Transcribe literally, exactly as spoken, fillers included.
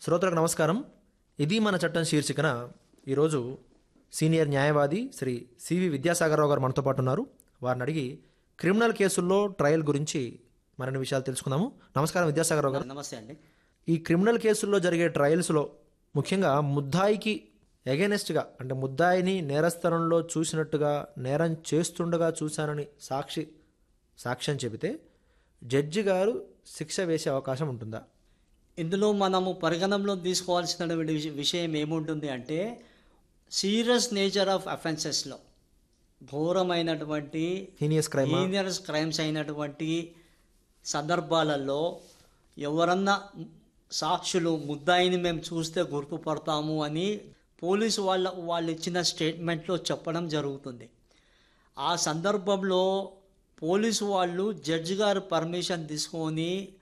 శ్రోతలకు నమస్కారం. ఇది మన చట్టం శీర్షికన ఈరోజు సీనియర్ న్యాయవాది శ్రీ సివి విద్యాసాగరరావు గారు మనతో పాటు ఉన్నారు. వారిని అడిగి క్రిమినల్ కేసుల్లో ట్రయల్ గురించి మరిన్ని విషయాలు తెలుసుకుందాము. నమస్కారం విద్యాసాగరరావు గారు. నమస్తే అండి. ఈ క్రిమినల్ కేసుల్లో జరిగే ట్రయల్స్లో ముఖ్యంగా ముద్దాయికి ఎగెనెస్ట్గా, అంటే ముద్దాయిని నేరస్థలంలో చూసినట్టుగా నేరం చేస్తుండగా చూశానని సాక్షి సాక్ష్యం చెబితే జడ్జి గారు శిక్ష వేసే అవకాశం ఉంటుందా? ఇందులో మనము పరిగణనలో తీసుకోవాల్సిన విష- విషయం ఏముంటుంది అంటే, సీరియస్ నేచర్ ఆఫ్ అఫెన్సెస్లో ఘోరమైనటువంటి హీనియస్ క్రైమ్ హీనియస్ క్రైమ్స్ అయినటువంటి సందర్భాలలో ఎవరన్నా సాక్షులు ముద్దాయిని మేము చూస్తే గుర్తుపడతాము అని పోలీసు వాళ్ళ వాళ్ళు ఇచ్చిన స్టేట్మెంట్లో చెప్పడం జరుగుతుంది. ఆ సందర్భంలో పోలీసు వాళ్ళు జడ్జి గారు పర్మిషన్ తీసుకొని